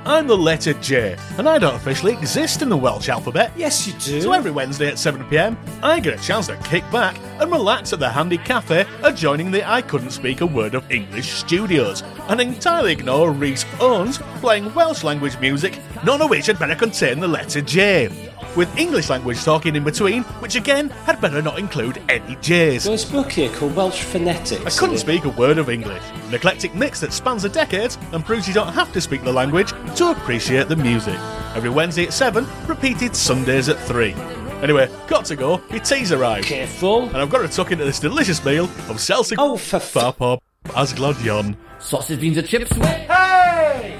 I'm the letter J, and I don't officially exist in the Welsh alphabet. Yes, you do. So every Wednesday at 7pm, I get a chance to kick back and relax at the handy cafe adjoining the I Couldn't Speak a Word of English studios, and entirely ignore Rhys Owens playing Welsh language music, none of which had better contain the letter J, with English language talking in between, which again had better not include any J's. There's a book here called Welsh Phonetics. I couldn't speak a word of English. An eclectic mix that spans the decades and proves you don't have to speak the language to appreciate the music. Every Wednesday at 7, repeated Sundays at 3. Anyway, got to go, your tea's arrived. Careful. And I've got to tuck into this delicious meal of Celtic Farpop Asglodion. Sausage, beans and chips. Hey!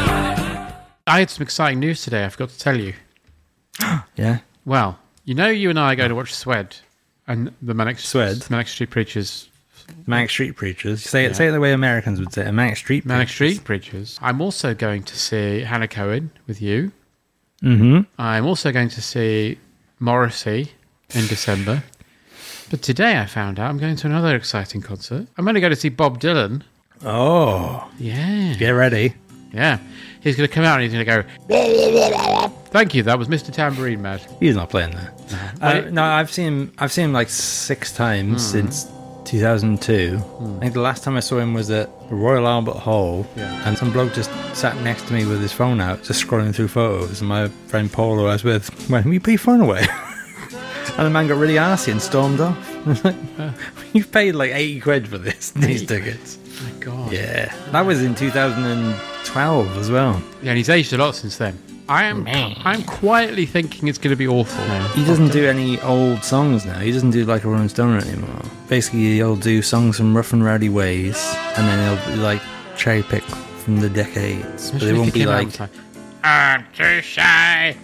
I had some exciting news today, I forgot to tell you. Yeah. Well, you and I are going to watch Swed and the Manic Street Preachers. Manic Street Preachers. Say it the way Americans would say it. Manic Street Preachers. Manic Street Preachers. I'm also going to see Hannah Cohen with you. Mm-hmm. I'm also going to see Morrissey in December. But today I found out I'm going to another exciting concert. I'm going to go to see Bob Dylan. Oh. Yeah. Get ready. Yeah. He's going to come out and he's going to go, thank you, that was Mr. Tambourine Man. He's not playing that. No, I've seen him like 6 times since 2002. I think the last time I saw him was at Royal Albert Hall, and some bloke just sat next to me with his phone out, just scrolling through photos, and my friend Paul, who I was with, went, "Will you put your phone away?" And the man got really arsey and stormed off. You've paid like 80 quid for these tickets. Oh my God. Yeah. That was in 2012 as well. Yeah, and he's aged a lot since then. I'm quietly tithinking it's going to be awful. He doesn't do any old songs now. He doesn't do like a Rolling Stone anymore. Basically, he'll do songs from Rough and Rowdy Ways, and then he'll like cherry pick from the decades. But it won't be like, I'm too shy,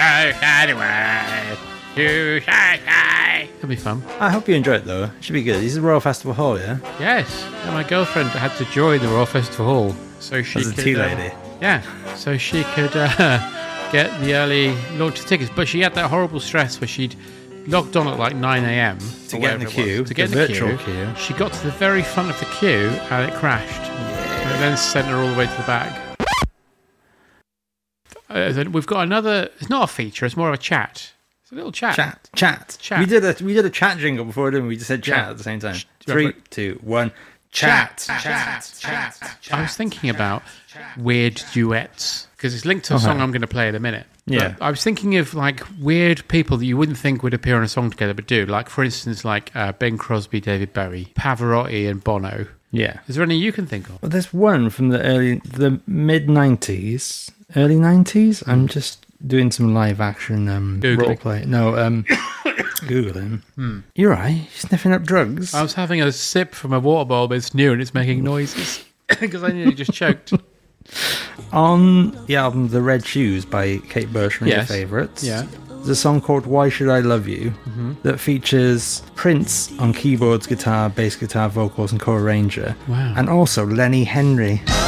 anyway. Too shy. It'll be fun. I hope you enjoy it though. It should be good. This is Royal Festival Hall, yeah? Yes. Yeah, my girlfriend had to join the Royal Festival Hall so she As a could. tea lady. Yeah, so she could get the early launch tickets, but she had that horrible stress where she'd logged on at like 9 a.m. To get in the queue, to get the in the virtual queue. queue. She got to the very front of the queue and it crashed. And it then sent her all the way to the back. We've got another. It's not a feature. It's more of a chat. It's a little chat. Chat. We did a chat jingle before, didn't we? We just said chat at the same time. 3, 2, 1. Chat. I was thinking about weird duets because it's linked to a song I'm going to play in a minute. Yeah. But I was thinking of like weird people that you wouldn't think would appear on a song together, but do. Like for instance, like Bing Crosby, David Bowie, Pavarotti, and Bono. Yeah. Is there any you can think of? Well, there's one from the mid 90s, early 90s. I'm just doing some live action role play. No, Google him. You're right. You're sniffing up drugs. I was having a sip from a water bowl, but it's new and it's making noises because I nearly just choked. On the album The Red Shoes by Kate Bush, one of your favourites, there's a song called Why Should I Love You that features Prince on keyboards, guitar, bass guitar, vocals and co-arranger. Wow. And also Lenny Henry.